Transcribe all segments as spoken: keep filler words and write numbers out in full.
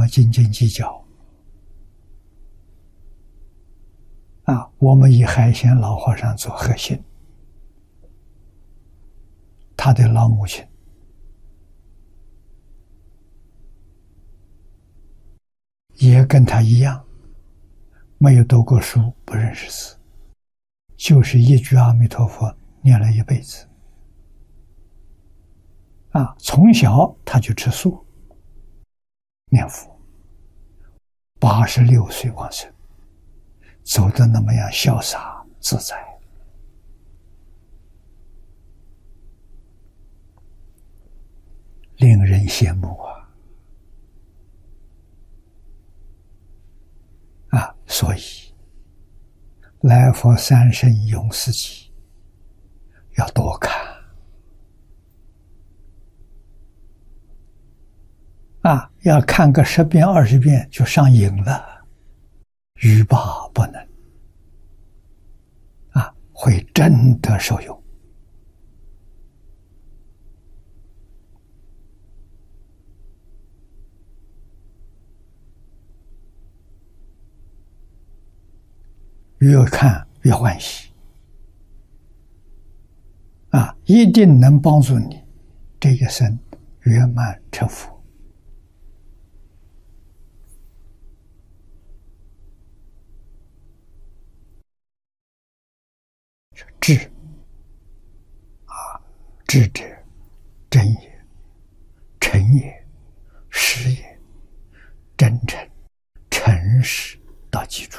么斤斤计较啊？我们以海鲜老和尚做核心，他的老母亲也跟他一样，没有读过书，不认识字，就是一句阿弥陀佛念了一辈子啊！从小他就吃素念佛，八十六岁往生，走得那么样潇洒自在，令人羡慕啊！啊，所以来佛三生永四季要多看啊，要看个十遍二十遍就上瘾了，欲罢不能啊，会真的受用。越看越欢喜啊，一定能帮助你这一生圆满成佛。智啊，智者真也，诚也，实也，真诚诚实到基础，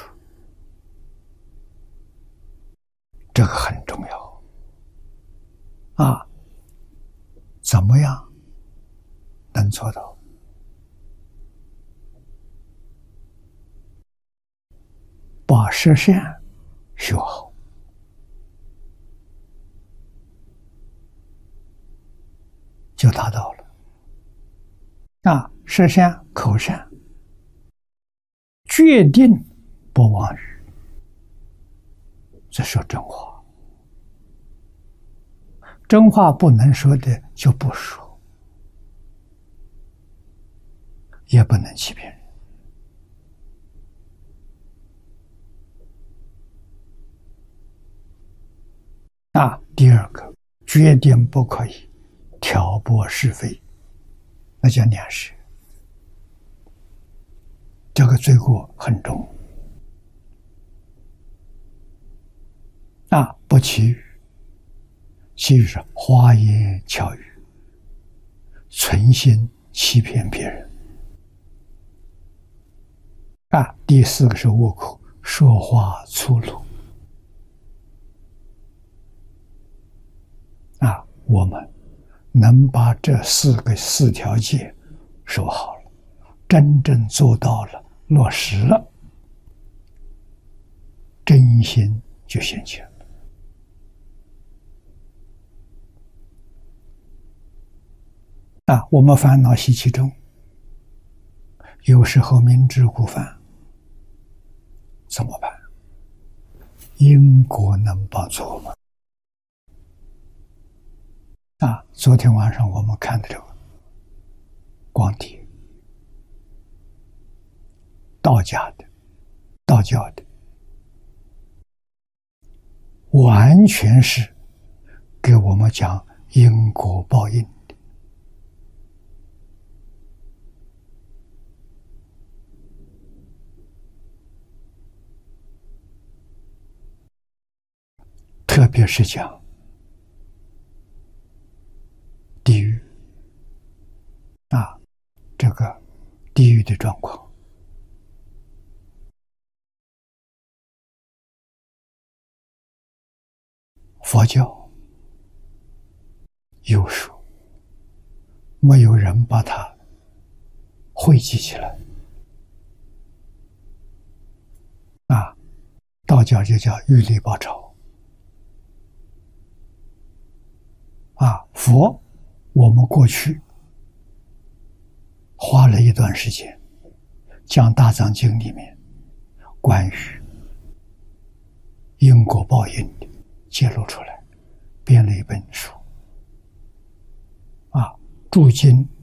这个很重要啊！怎么样能做到？把十善修好，就达到了。啊，十善口善，决定不妄语，这说真话。真话不能说的就不说，也不能欺骗人。啊，第二个，决定不可以挑拨是非，那叫两舌，这个罪过很重。啊，不欺语，欺语是花言巧语，存心欺骗别人。啊，第四个是恶口，说话粗鲁。啊，我们能把这四个四条戒守好了，真正做到了，落实了，真心就现前了。啊，我们烦恼习气重，有时候明知故犯，怎么办？因果能帮助我们。啊，昨天晚上我们看的这个光碟，道家的、道教的，完全是给我们讲因果报应的。特别是讲地狱啊，这个地狱的状况，佛教有说，没有人把它汇集起来啊。道教就叫欲力报仇啊。佛，我们过去花了一段时间，将《大藏经》里面关于因果报应的揭露出来，编了一本书啊，注经